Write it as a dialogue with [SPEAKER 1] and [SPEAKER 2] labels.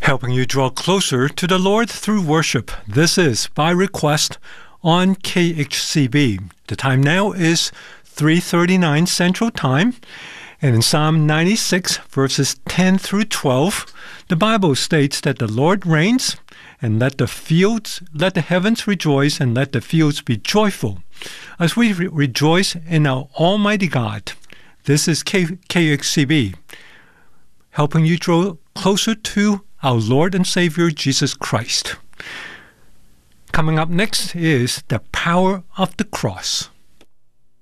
[SPEAKER 1] helping you draw closer to the Lord through worship. This is By Request on KHCB. The time now is 3:39 Central Time, and in Psalm 96, verses 10 through 12, the Bible states that the Lord reigns, and let the heavens rejoice, and let the fields be joyful, as we rejoice in our Almighty God. This is KHCB, helping you draw closer to our Lord and Savior, Jesus Christ. Coming up next is The Power of the Cross.